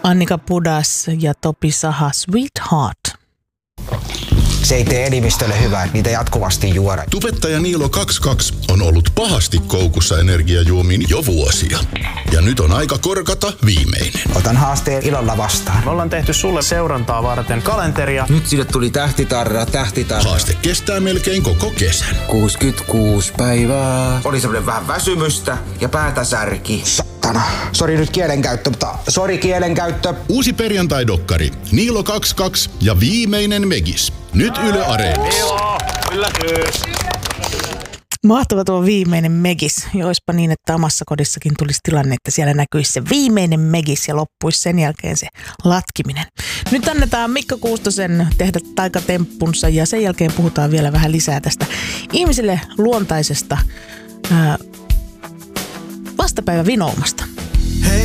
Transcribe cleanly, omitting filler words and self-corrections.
Annika Pudas ja Topi Saha, Sweetheart. Se ei tee elimistölle hyvää, että niitä jatkuvasti juoda. Tubettaja Niilo 22 on ollut pahasti koukussa energiajuomiin jo vuosia. Ja nyt on aika korkata viimeinen. Otan haasteen ilolla vastaan. Me ollaan tehty sulle seurantaa varten kalenteria. Nyt sille tuli tähtitarra. Haaste kestää melkein koko kesän. 66 päivää. Oli semmoinen vähän väsymystä ja päätä särki. Saatana. Sori nyt kielenkäyttö, mutta sori kielenkäyttö. Uusi perjantai-dokkari. Niilo 22 ja viimeinen Megis. Nyt Yle Areenassa. Joo, yllätys. Mahtava tuo viimeinen Megis. Ja olisipa niin, että omassa kodissakin tulisi tilanne, että siellä näkyisi se viimeinen Megis ja loppuisi sen jälkeen se latkiminen. Nyt annetaan Mikko Kuustosen tehdä taikatemppunsa ja sen jälkeen puhutaan vielä vähän lisää tästä ihmisille luontaisesta vastapäivävinoumasta.